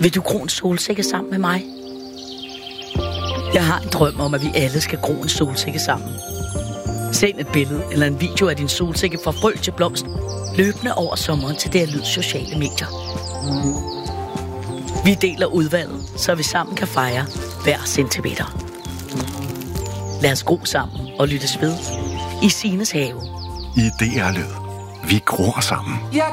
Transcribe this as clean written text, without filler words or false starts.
Vil du gro en solsikke sammen med mig? Jeg har en drøm om, at vi alle skal gro en solsikke sammen. Send et billede eller en video af din solsikke fra frø til blomst løbende over sommeren til DR Lyd sociale medier. Vi deler udvalget, så vi sammen kan fejre hver centimeter. Lad os gro sammen og lyttes ved i Sines have. I DR Lyd. Vi gror sammen. Jeg